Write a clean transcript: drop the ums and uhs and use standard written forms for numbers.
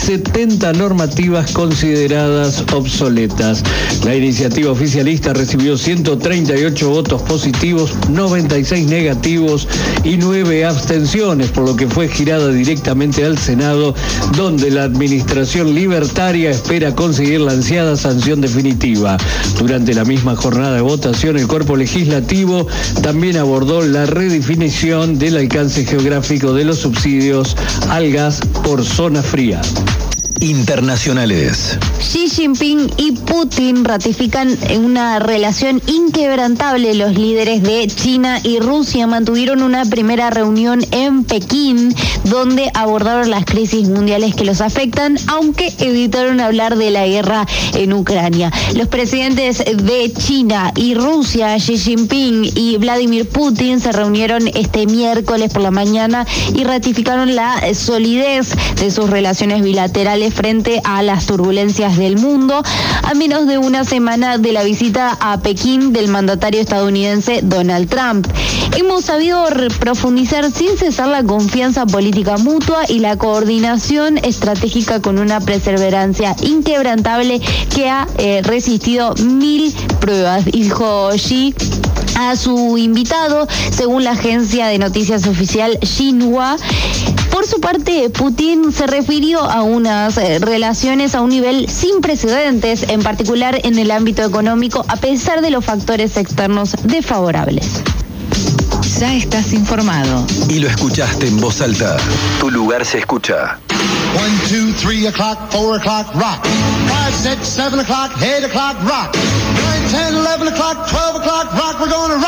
70 normativas consideradas obsoletas. La iniciativa oficialista recibió 138 votos positivos, 96 negativos y 9 abstenciones, por lo que fue girada directamente al Senado, donde la administración libertaria espera conseguir la ansiada sanción definitiva. Durante la misma jornada de votación, el cuerpo legislativo también abordó la redefinición del alcance geográfico de los subsidios al gas por zona fría. Internacionales. Xi Jinping y Putin ratifican una relación inquebrantable. Los líderes de China y Rusia mantuvieron una primera reunión en Pekín, donde abordaron las crisis mundiales que los afectan, aunque evitaron hablar de la guerra en Ucrania. Los presidentes de China y Rusia, Xi Jinping y Vladimir Putin, se reunieron este miércoles por la mañana y ratificaron la solidez de sus relaciones bilaterales frente a las turbulencias del mundo, a menos de una semana de la visita a Pekín del mandatario estadounidense Donald Trump. Hemos sabido profundizar sin cesar la confianza política mutua y la coordinación estratégica con una perseverancia inquebrantable que ha resistido 1000 pruebas, dijo Xi a su invitado, según la agencia de noticias oficial Xinhua. Por su parte, Putin se refirió a unas relaciones a un nivel sin precedentes, en particular en el ámbito económico, a pesar de los factores externos desfavorables. Ya estás informado. Y lo escuchaste en voz alta. Tu lugar se escucha. 1, 2, 3 o'clock, 4 o'clock, rock. 5, 6, 7 o'clock, 8 o'clock, rock. 9, 10, 11 o'clock, 12 o'clock, rock. We're gonna rock.